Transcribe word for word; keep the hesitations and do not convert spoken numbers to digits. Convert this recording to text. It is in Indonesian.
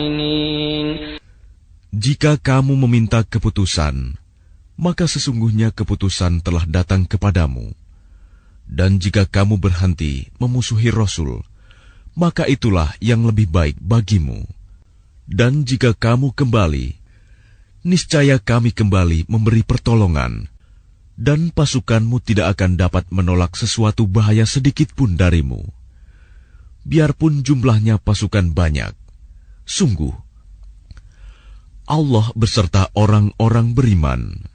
Jika kamu meminta keputusan, maka sesungguhnya keputusan telah datang kepadamu. Dan jika kamu berhenti memusuhi Rasul, maka itulah yang lebih baik bagimu. Dan jika kamu kembali, niscaya kami kembali memberi pertolongan, dan pasukanmu tidak akan dapat menolak sesuatu bahaya sedikit pun darimu. Biarpun jumlahnya pasukan banyak, sungguh Allah beserta orang-orang beriman.